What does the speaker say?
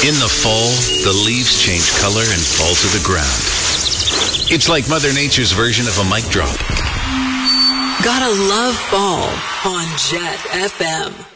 In the fall, the leaves change color and fall to the ground. It's like Mother Nature's version of a mic drop. Gotta love fall on Jet FM.